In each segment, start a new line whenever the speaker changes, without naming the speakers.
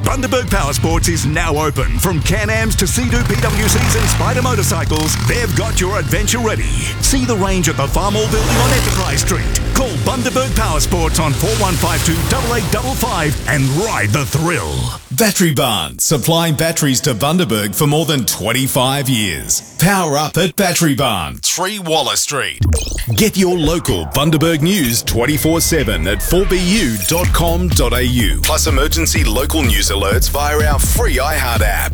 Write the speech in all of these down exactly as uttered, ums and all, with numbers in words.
Bundaberg Power Sports is now open. From Can-Ams to Sea-Doo P W Cs and Spider motorcycles, they've got your adventure ready. See the range at the Farmall building on Enterprise Street. Call Bundaberg Power Sports on four one five two, eight eight five five and ride the thrill.
Battery Barn, supplying batteries to Bundaberg for more than twenty-five years. Power up at Battery Barn, three Wallace Street. Get your local Bundaberg news twenty-four seven at four b u dot com dot a u. Plus emergency local news alerts via our free iHeart app.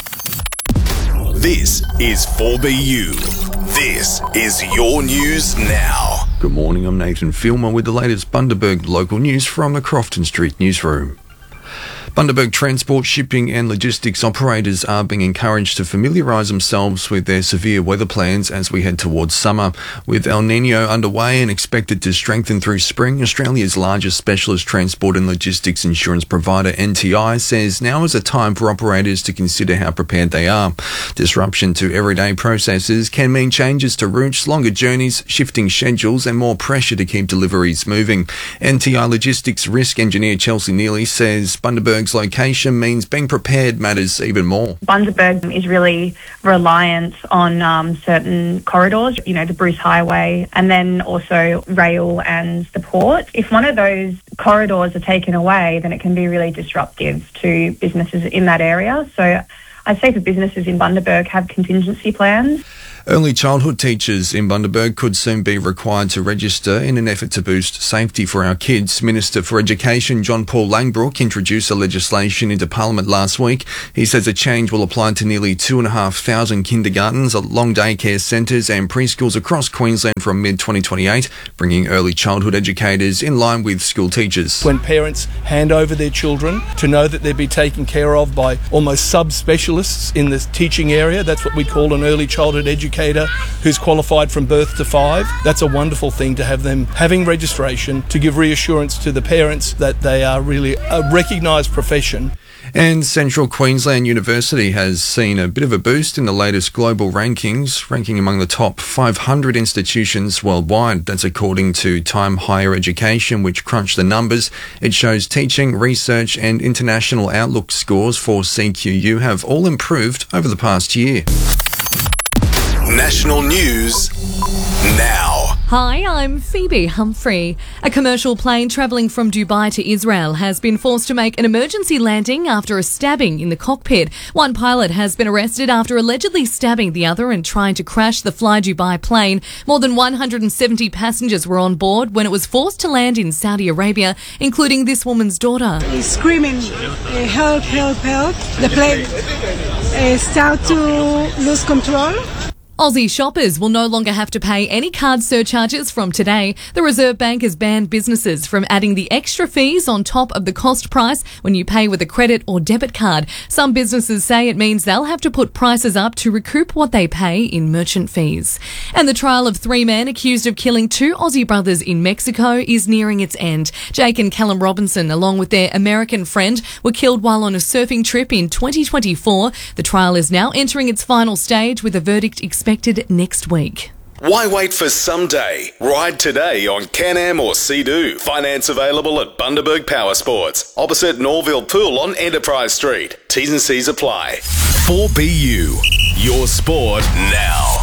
This is four B U. This is your news now.
Good morning, I'm Nathan Filmer with the latest Bundaberg local news from the Crofton Street newsroom. Bundaberg transport, shipping and logistics operators are being encouraged to familiarise themselves with their severe weather plans as we head towards summer. With El Nino underway and expected to strengthen through spring, Australia's largest specialist transport and logistics insurance provider, N T I, says now is a time for operators to consider how prepared they are. Disruption to everyday processes can mean changes to routes, longer journeys, shifting schedules and more pressure to keep deliveries moving. N T I Logistics risk engineer Chelsea Neely says Bundaberg location means being prepared matters even more.
Bundaberg is really reliant on um, certain corridors, you know, the Bruce Highway and then also rail and the port. If one of those corridors are taken away, then it can be really disruptive to businesses in that area. So I'd say for businesses in Bundaberg, have contingency plans.
Early childhood teachers in Bundaberg could soon be required to register in an effort to boost safety for our kids. Minister for Education John Paul Langbroek introduced the legislation into Parliament last week. He says the change will apply to nearly two and a half thousand kindergartens, long daycare centres and preschools across Queensland from mid twenty twenty-eight, bringing early childhood educators in line with school teachers.
When parents hand over their children, to know that they'll be taken care of by almost sub-specialists in the teaching area, that's what we call an early childhood educator who's qualified from birth to five. That's a wonderful thing to have them having registration to give reassurance to the parents that they are really a recognised profession.
And Central Queensland University has seen a bit of a boost in the latest global rankings, ranking among the top five hundred institutions worldwide. That's according to Time Higher Education, which crunched the numbers. It shows teaching, research and international outlook scores for C Q U have all improved over the past year.
National news now.
Hi, I'm Phoebe Humphrey. A commercial plane travelling from Dubai to Israel has been forced to make an emergency landing after a stabbing in the cockpit. One pilot has been arrested after allegedly stabbing the other and trying to crash the Fly Dubai plane. More than one hundred seventy passengers were on board when it was forced to land in Saudi Arabia, including this woman's daughter.
He's screaming, uh, help, help, help. The plane uh, started to lose control.
Aussie shoppers will no longer have to pay any card surcharges from today. The Reserve Bank has banned businesses from adding the extra fees on top of the cost price when you pay with a credit or debit card. Some businesses say it means they'll have to put prices up to recoup what they pay in merchant fees. And the trial of three men accused of killing two Aussie brothers in Mexico is nearing its end. Jake and Callum Robinson, along with their American friend, were killed while on a surfing trip in twenty twenty-four. The trial is now entering its final stage with a verdict expected expected next week.
Why wait for someday? Ride today on Can-Am or Sea-Doo. Finance available at Bundaberg Power Sports, opposite Norville Pool on Enterprise Street. T's and C's apply. four B U, your sport now.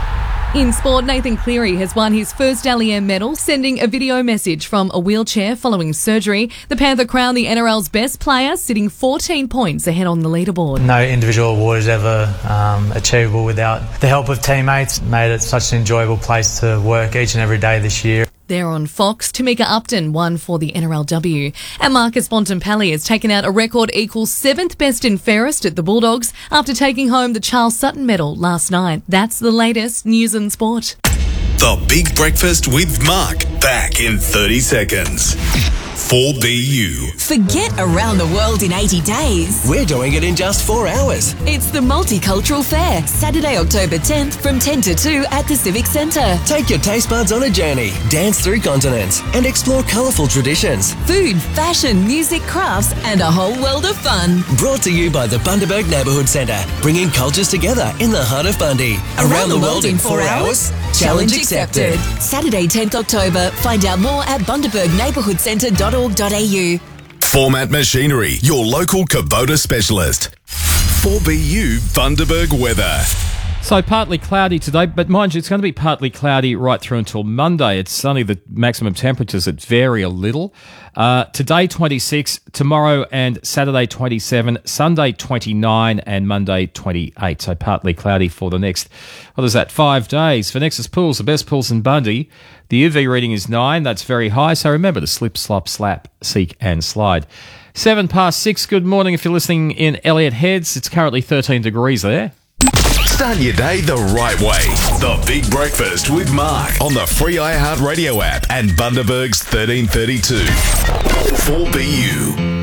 In sport, Nathan Cleary has won his first Dally M medal, sending a video message from a wheelchair following surgery. The Panther crowned the N R L's best player, sitting fourteen points ahead on the leaderboard.
No individual award is ever um, achievable without the help of teammates. Made it such an enjoyable place to work each and every day this year.
There on Fox, Tamika Upton won for the N R L W. And Marcus Bontempelli has taken out a record equal seventh best and fairest at the Bulldogs after taking home the Charles Sutton medal last night. That's the latest news and sport.
The Big Breakfast with Mark, back in thirty seconds. four B U.
Forget around the world in eighty days.
We're doing it in just four hours.
It's the Multicultural Fair, Saturday, October tenth from ten to two at the Civic Centre.
Take your taste buds on a journey, dance through continents and explore colourful traditions.
Food, fashion, music, crafts and a whole world of fun.
Brought to you by the Bundaberg Neighbourhood Centre, bringing cultures together in the heart of Bundy.
Around, around the, the world in four hours? Challenge accepted. Saturday, tenth October. Find out more at bundaberg neighbourhood centre dot org dot a u.
Format Machinery, your local Kubota specialist. four B U Bundaberg weather.
So partly cloudy today, but mind you, it's going to be partly cloudy right through until Monday. It's only the maximum temperatures that vary a little. Uh, today, twenty-six, tomorrow and Saturday, twenty-seven, Sunday, twenty-nine, and Monday, twenty-eight. So partly cloudy for the next, what is that, five days. For Nexus Pools, the best pools in Bundy, the U V reading is nine. That's very high. So remember to slip, slop, slap, seek, and slide. Seven past six. Good morning if you're listening in Elliott Heads. It's currently thirteen degrees there.
Start your day the right way. The Big Breakfast with Mark on the free iHeartRadio app and Bundaberg's thirteen thirty-two. four B U.